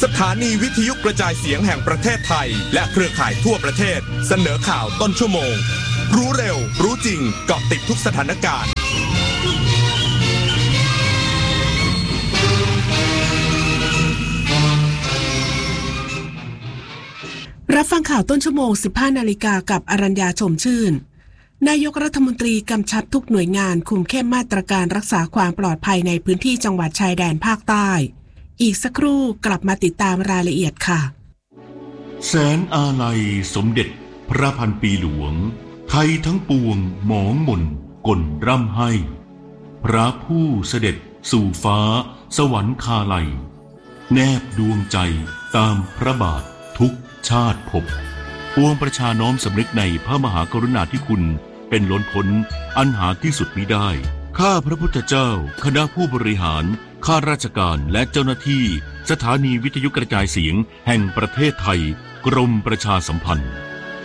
ถานีวิทยุกระจายเสียงแห่งประเทศไทยและเครือข่ายทั่วประเทศเสนอข่าวต้นชั่วโมงรู้เร็วรู้จริงเกาะติดทุกสถานการณ์รับฟังข่าวต้นชั่วโมง 15 นาฬิกากับอรัญญาชมชื่นนายกรัฐมนตรีกำชับทุกหน่วยงานคุมเข้มมาตรการรักษาความปลอดภัยในพื้นที่จังหวัดชายแดนภาคใต้อีกสักครู่กลับมาติดตามรายละเอียดค่ะแสนอาลัยสมเด็จพระพันปีหลวงไทยทั้งปวงหมองหม่นก่นร่ำให้พระผู้เสด็จสู่ฟ้าสวรรคาลัยแนบดวงใจตามพระบาททุกชาติภพปวงประชาน้อมสำนึกในพระมหากรุณาธิคุณเป็นล้นพ้นอันหาที่สุดมิได้ข้าพระพุทธเจ้าคณะผู้บริหารข้าราชการและเจ้าหน้าที่สถานีวิทยุกระจายเสียงแห่งประเทศไทยกรมประชาสัมพันธ์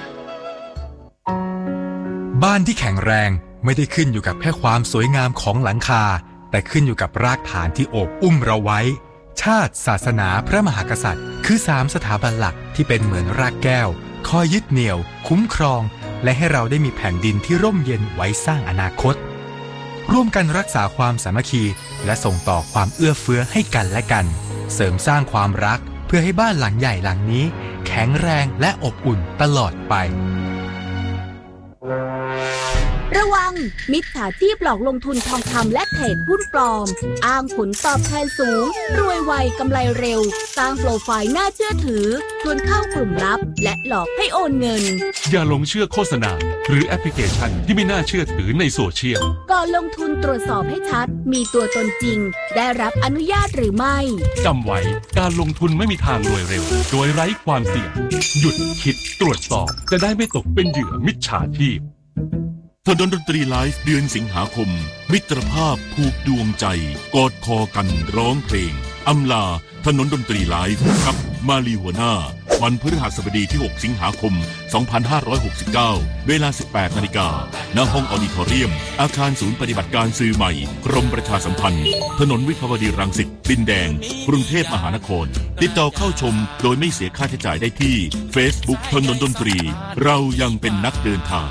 บ้านที่แข็งแรงไม่ได้ขึ้นอยู่กับแค่ความสวยงามของหลังคาแต่ขึ้นอยู่กับรากฐานที่โอบอุ้มเราไว้ชาติศาสนาพระมหากษัตริย์คือ3สถาบันหลักที่เป็นเหมือนรากแก้วคอยยึดเหนี่ยวคุ้มครองและให้เราได้มีแผ่นดินที่ร่มเย็นไว้สร้างอนาคตร่วมกันรักษาความสามัคคีและส่งต่อความเอื้อเฟื้อให้กันและกันเสริมสร้างความรักเพื่อให้บ้านหลังใหญ่หลังนี้แข็งแรงและอบอุ่นตลอดไประวังมิจฉาชีพหลอกลงทุนทองคำและเทรดหุ้นปลอมอ้างผลตอบแทนสูงรวยไวกำไรเร็วสร้างโปรไฟล์น่าเชื่อถือชวนเข้ากลุ่มลับและหลอกให้โอนเงินอย่าหลงเชื่อโฆษณาหรือแอปพลิเคชันที่ไม่น่าเชื่อถือในโซเชียลก่อนลงทุนตรวจสอบให้ชัดมีตัวตนจริงได้รับอนุญาตหรือไม่จำไว้การลงทุนไม่มีทางรวยเร็วโดยไร้ความเสี่ยงหยุดคิดตรวจสอบจะได้ไม่ตกเป็นเหยื่อมิจฉาชีพถนนดนตรีไลฟ์เดือนสิงหาคมมิตรภาพผูกดวงใจกอดคอกันร้องเพลงอำลาถนนดนตรีไลฟ์กับมาลีหัวหน้าวันพฤหัสบดีที่6สิงหาคม2569เวลา 18 นาฬิกาณห้องออดิทอเรียมอาคารศูนย์ปฏิบัติการสื่อใหม่กรมประชาสัมพันธ์ถนนวิภาวดีรังสิตดินแดงกรุงเทพมหานครติดต่อเข้าชมโดยไม่เสียค่าใช้จ่ายได้ที่ Facebook ถนนดนตรีเรายังเป็นนักเดินทาง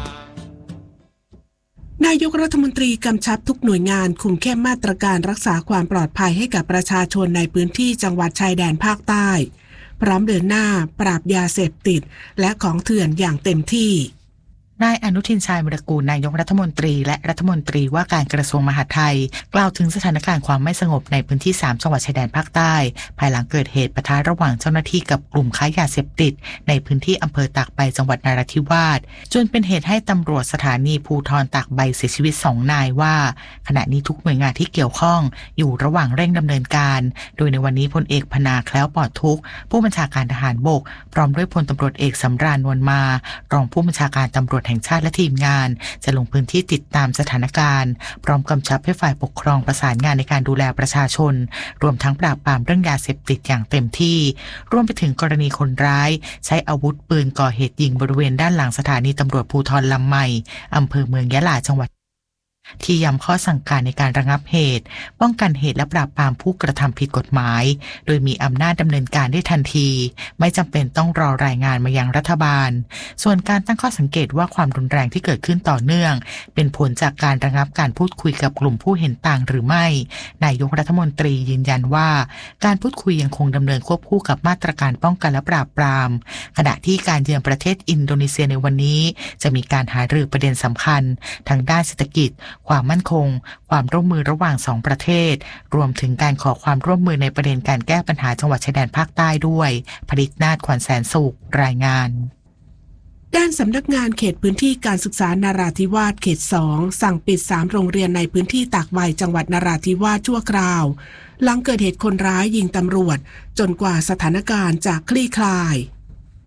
นายกรัฐมนตรีกำชับทุกหน่วยงานคุมเข้มมาตรการรักษาความปลอดภัยให้กับประชาชนในพื้นที่จังหวัดชายแดนภาคใต้พร้อมเดินหน้าปราบยาเสพติดและของเถื่อนอย่างเต็มที่นายอนุทินชาญวิรากูลนายกรัฐมนตรีและรัฐมนตรีว่าการกระทรวงมหาดไทยกล่าวถึงสถานการณ์ความไม่สงบในพื้นที่3จังหวัดชายแดนภาคใต้ภายหลังเกิดเหตุปะทะระหว่างเจ้าหน้าที่กับกลุ่มค้ายาเสพติดในพื้นที่อำเภอตากใบจังหวัดนราธิวาสจนเป็นเหตุให้ตำรวจสถานีภูธรตากใบเสียชีวิต2นายว่าขณะนี้ทุกหน่วยงานที่เกี่ยวข้องอยู่ระหว่างเร่งดำเนินการโดยในวันนี้พลเอกพนาแคล้วปลอดทุกข์ผู้บัญชาการทหารบกพร้อมด้วยพลตำรวจเอกสำราญนวลมารองผู้บัญชาการตำรวจแห่งชาติและทีมงานจะลงพื้นที่ติดตามสถานการณ์พร้อมกำชับให้ฝ่ายปกครองประสานงานในการดูแลประชาชนรวมทั้งปราบปรามเรื่องยาเสพติดอย่างเต็มที่รวมไปถึงกรณีคนร้ายใช้อาวุธปืนก่อเหตุยิงบริเวณด้านหลังสถานีตำรวจภูธรลำใหม่อำเภอเมืองยะลาจังหวัดที่ย้ำข้อสั่งการในการระงับเหตุป้องกันเหตุและปราบปรามผู้กระทำผิดกฎหมายโดยมีอำนาจดำเนินการได้ทันทีไม่จำเป็นต้องรอรายงานมายังรัฐบาลส่วนการตั้งข้อสังเกตว่าความรุนแรงที่เกิดขึ้นต่อเนื่องเป็นผลจากการระงับการพูดคุยกับกลุ่มผู้เห็นต่างหรือไม่นายกรัฐมนตรียืนยันว่าการพูดคุยยังคงดำเนินควบคู่กับมาตรการป้องกันและปราบปรามขณะที่การเยือนประเทศอินโดนีเซียในวันนี้จะมีการหารือประเด็นสำคัญทั้งด้านเศรษฐกิจความมั่นคงความร่วมมือระหว่าง2ประเทศรวมถึงการขอความร่วมมือในประเด็นการแก้ปัญหาจังหวัดชายแดนภาคใต้ด้วยผลิตนาฏขวัญแสนสุขรายงานด้านสำนักงานเขตพื้นที่การศึกษานราธิวาสเขต2สั่งปิด3โรงเรียนในพื้นที่ตากใบจังหวัดนราธิวาสชั่วคราวหลังเกิดเหตุคนร้ายยิงตำรวจจนกว่าสถานการณ์จะคลี่คลาย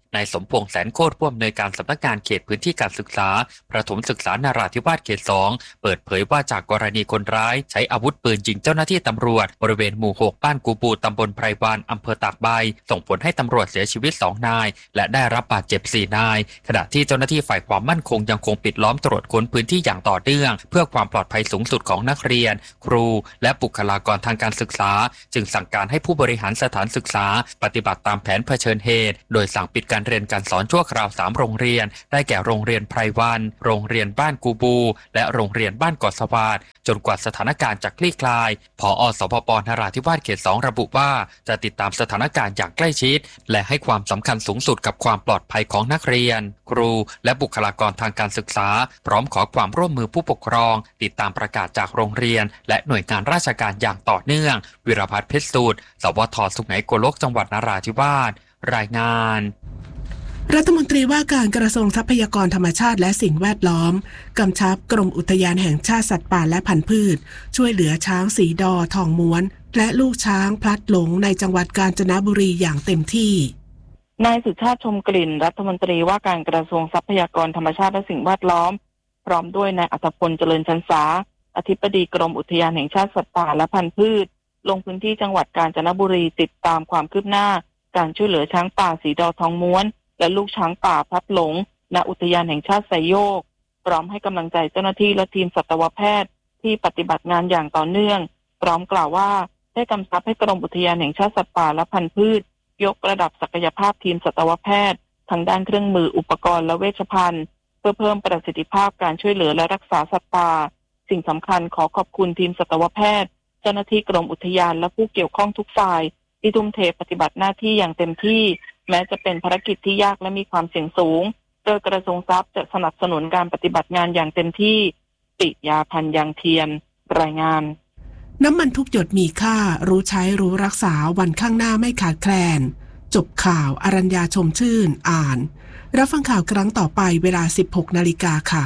นายสมพงษ์แสนโคตรผู้อำนวยการสำนักงานเขตพื้นที่การศึกษาประถมศึกษานราธิวาสเขต 2เปิดเผยว่าจากกรณีคนร้ายใช้อาวุธปืนยิงเจ้าหน้าที่ตำรวจบริเวณหมู่ 6บ้านกูปูตำบลไพรวานอำเภอตากใบส่งผลให้ตำรวจเสียชีวิต2นายและได้รับบาดเจ็บ4นายขณะที่เจ้าหน้าที่ฝ่ายความมั่นคงยังคงปิดล้อมตรวจค้นพื้นที่อย่างต่อเนื่องเพื่อความปลอดภัยสูงสุดของนักเรียนครูและบุคลากรทางการศึกษาจึงสั่งการให้ผู้บริหารสถานศึกษาปฏิบัติตามแผนเผชิญเหตุโดยสั่งปิดการเรียนการสอนชั่วคราว3โรงเรียนได้แก่โรงเรียนไพรวันโรงเรียนบ้านกูบูและโรงเรียนบ้านเกาะสวาทจนกว่าสถานการณ์จะคลี่คลายผอ.สพป.นราธิวาสเขต 2ระบุว่าจะติดตามสถานการณ์อย่างใกล้ชิดและให้ความสำคัญสูงสุดกับความปลอดภัยของนักเรียนครูและบุคลากรทางการศึกษาพร้อมขอความร่วมมือผู้ปกครองติดตามประกาศจากโรงเรียนและหน่วยงานราชการอย่างต่อเนื่องวิรพัฒน์เพชรสูตรสวท.สุไหงโกลกจังหวัดนราธิวาสรายงานรัฐมนตรีว่าการกระทรวงทรัพยากรธรรมชาติและสิ่งแวดล้อมกำชับกรมอุทยานแห่งชาติสัตว์ป่าและพันธุ์พืชช่วยเหลือช้างสีดอทองม้วนและลูกช้างพลัดหลงในจังหวัดกาญจนบุรีอย่างเต็มที่นายสุชาติชมกลิ่นรัฐมนตรีว่าการกระทรวงทรัพยากรธรรมชาติและสิ่งแวดล้อมพร้อมด้วยนายอัธพลเจริญชันษาอธิบดีกรมอุทยานแห่งชาติสัตว์ป่าและพันธุ์พืชลงพื้นที่จังหวัดกาญจนบุรีติดตามความคืบหน้าการช่วยเหลือช้างป่าสีดอทองม้วนและลูกช้างป่าพลัดหลงณอุทยานแห่งชาติไซโยกพร้อมให้กำลังใจเจ้าหน้าที่และทีมสัตวแพทย์ที่ปฏิบัติงานอย่างต่อเนื่องพร้อมกล่าวว่าได้กำชับให้กรมอุทยานแห่งชาติสัตว์ป่าและพันธุ์พืชยกระดับศักยภาพทีมสัตวแพทย์ทางด้านเครื่องมืออุปกรณ์และเวชภัณฑ์เพื่อเพิ่มประสิทธิภาพการช่วยเหลือและรักษาสัตว์ป่าสิ่งสำคัญขอขอบคุณทีมสัตวแพทย์เจ้าหน้าที่กรมอุทยานและผู้เกี่ยวข้องทุกฝ่ายที่ทุ่มเทปฏิบัติหน้าที่อย่างเต็มที่แม้จะเป็นภารกิจที่ยากและมีความเสี่ยงสูงโดยกระทรวงทรัพย์จะสนับสนุนการปฏิบัติงานอย่างเต็มที่ปิยาพันธ์ยางเทียนรายงานน้ำมันทุกหยดมีค่ารู้ใช้รู้รักษาวันข้างหน้าไม่ขาดแคลนจบข่าวอรัญญาชมชื่นอ่านรับฟังข่าวครั้งต่อไปเวลา 16 นาฬิกาค่ะ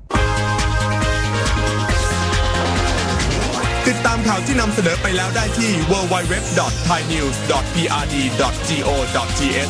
ติดตามข่าวที่นำเสนอไปแล้วได้ที่ www.thainews.prd.go.th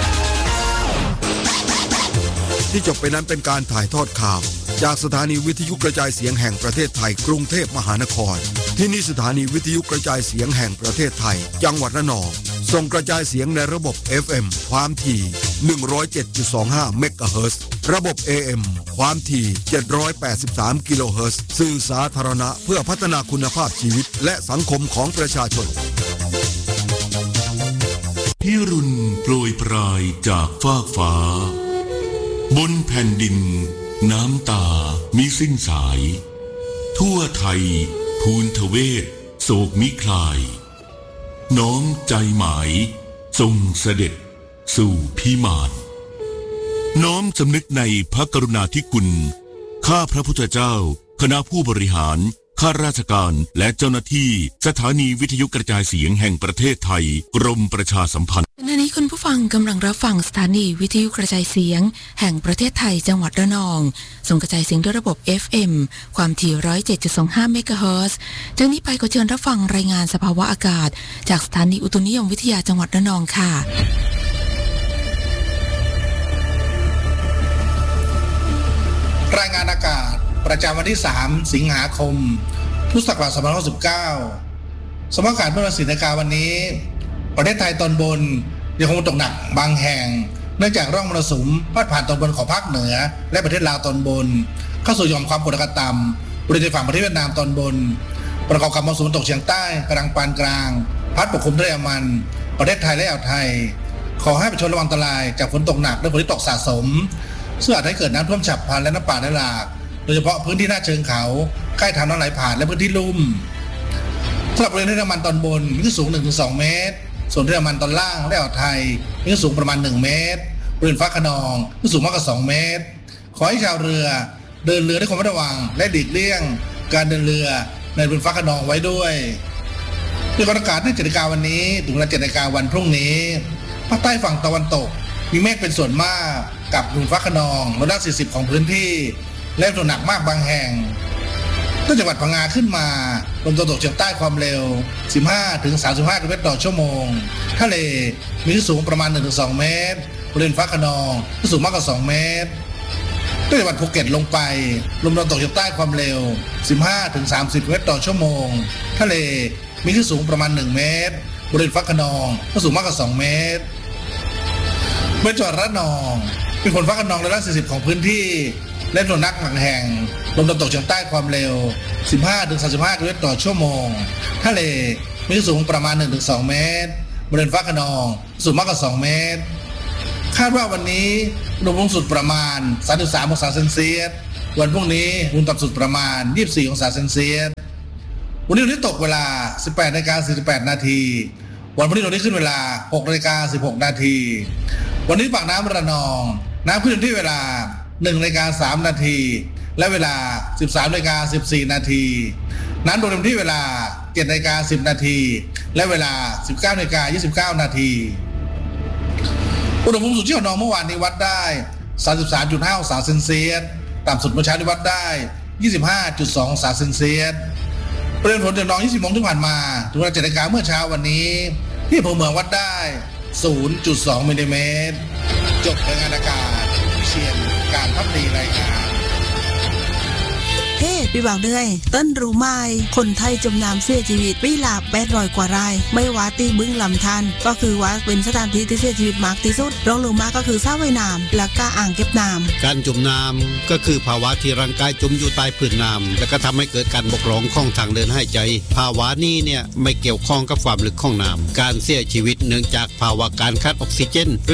ที่จบไปนั้นเป็นการถ่ายทอดข่าวจากสถานีวิทยุกระจายเสียงแห่งประเทศไทยกรุงเทพมหานครที่นี่สถานีวิทยุกระจายเสียงแห่งประเทศไทยจังหวัดระนองส่งกระจายเสียงในระบบ FM ความถี่ 107.25 เมกะเฮิรตซ์ ระบบ AM ความถี่ 783 กิโลเฮิรตซ์ สื่อสาธารณะเพื่อพัฒนาคุณภาพชีวิตและสังคมของประชาชนพิรุณโปรยปลายจากฟากฟ้าบนแผ่นดินน้ำตามิสิ้นสายทั่วไทยภูนทเวศโศกมิคลายน้อมใจหมายทรงเสด็จสู่พิมานน้อมสำนึกในพระกรุณาธิคุณข้าพระพุทธเจ้าคณะผู้บริหารข้าราชการและเจ้าหน้าที่สถานีวิทยุกระจายเสียงแห่งประเทศไทยกรมประชาสัมพันธ์ขณะนี้คุณผู้ฟังกำลังรับฟังสถานีวิทยุกระจายเสียงแห่งประเทศไทยจังหวัดระนองส่งกระจายเสียงด้วยระบบ FM ความถี่ 107.25 เมกะเฮิรตซ์จากนี้ไปก็เชิญรับฟังรายงานสภาวะอากาศจากสถานีอุตุนิยมวิทยาจังหวัดระนองค่ะรายงานอากาศประจำวันที่3สิงหาคมพุทธศักราช2519สภาพอากาศเมื่อวันศุกร์วันนี้ประเทศไทยตอนบนยังคงตกหนักบางแห่งเนื่องจากร่องมรสุมพาดผ่านตอนบนของภาคเหนือและประเทศลาวตอนบนเข้าสู่หย่อมความกดอากาศต่ำบริเวณฝั่งประเทศเวียดนามตอนบนประกอบกับมรสุมตกเฉียงใต้กำลังปานกลางพัดปกคลุมทะเลอันดามันประเทศไทยและอ่าวไทยขอให้ประชาชนระวังอันตรายจากฝนตกหนักและฝนที่ตกสะสมซึ่งอาจให้เกิดน้ำท่วมฉับพลันและน้ำป่าไหลหลากโดยเฉพาะพื้นที่หน้าเชิงเขาใกล้ทางน้ำไหลผ่านและพื้นที่ลุ่มสำหรับบริเวณทะเลอันดามันตอนบนมีคลื่นสูง 1-2 เมตรส่วนทะเลอันดามันตอนล่างและอ่าวไทยมีคลื่นสูงประมาณ1 เมตรบริเวณฟ้าคะนองคลื่นสูงมากกว่า2 เมตรขอให้ชาวเรือเดินเรือด้วยความระมัดระวังและหลีกเลี่ยงการเดินเรือในบริเวณฟ้าคะนองไว้ด้วยด้วยการอากาศใน7 นาฬิกาวันนี้ถึงเวลา7 นาฬิกาวันพรุ่งนี้ภาคใต้ฝั่งตะวันตกมีเมฆเป็นส่วนมากกับบริเวณฟ้าคะนอง40%ของพื้นที่และฝนหนักมากบางแห่งตั้งจังหวัดพังงาขึ้นมาลมตะวันตกเฉียงใต้ความเร็ว 15-35 กิโลเมตรต่อชั่วโมงทะเลมีคลื่นสูงประมาณ 1-2 เมตรบริเวณฟ้าคะนองคลื่นสูงมากกว่า2เมตรตั้งแต่จังหวัดภูเก็ตลงไปลมตะวันตกเฉียงใต้ความเร็ว 15-30 เมตรต่อชั่วโมงทะเลมีคลื่นสูงประมาณ1เมตรบริเวณฟ้าคะนองคลื่นสูงมากกว่า2เมตรบริเวณจังหวัดระนองมีฝนฟ้าคะนองร้อยละ40ของพื้นที่และฝนหนักบางแห่งลมตะวันตกเฉียงใต้ความเร็ว 15-35 กิโลเมตรต่อชั่วโมงทะเลมีคลื่นสูงประมาณ 1-2 เมตรบริเวณฟ้าคะนองสูงมากกว่า2เมตรคาดว่าวันนี้อุณหภูมิสูงสุดประมาณ 33 องศาเซนเซียสวันพรุ่งนี้อุณหภูมิต่ำสุดประมาณ 24 องศาเซนเซียสวันนี้ตกเวลา 18:48 นาทีวันพรุ่งนี้ขึ้นเวลา 6:16 นาทีวันนี้ปากน้ำระนองน้ำขึ้นที่เวลา 1:03 นาทีและเวลา 13:14 นาทีน้ำลงที่เวลา 7:10 นาทีและเวลา 19:29 นาทีอุณหภูมิสูงสุดที่ระนองเมื่อวานนี้วัดได้ 33.5 องศาเซนเซียสต่ำสุดเมื่อเช้านี้วัดได้ 25.2 องศาเซนเซียสปริมาณฝนจากระนอง 20 โมงที่ผ่านมาถึงเวลา 7 นาฬิกาเมื่อเช้าวันนี้ที่อำเภอเมืองวัดได้ 0.2 มิลลิเมตรจบรายงานอากาศเชียนการพักดีรายงานเฮ้พี่บ่าวเหนื่อยต้นรู้ไหมคนไทยจมน้ำเสียชีวิตปีละ800 กว่ารายไม่ว่าตีบึงลำธารก็คือว่าเป็นสถานที่ที่เสียชีวิตมากที่สุดรองลงมาก็คือสระว่ายน้ำและก็อ่างเก็บน้ำการจมน้ำก็คือภาวะที่ร่างกายจมอยู่ใต้พื้นน้ำและก็ทำให้เกิดการบกพร่องของทางเดินหายใจภาวะนี้เนี่ยไม่เกี่ยวข้องกับความลึกของน้ำการเสียชีวิตเนื่องจากภาวะการขาดออกซิเจน